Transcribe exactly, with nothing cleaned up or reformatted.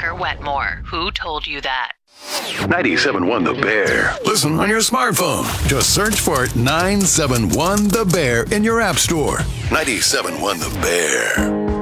Walker Wetmore. Who told you that? ninety-seven point one The Bear. Listen on your smartphone. Just search for nine seven one The Bear in your app store. ninety-seven point one The Bear.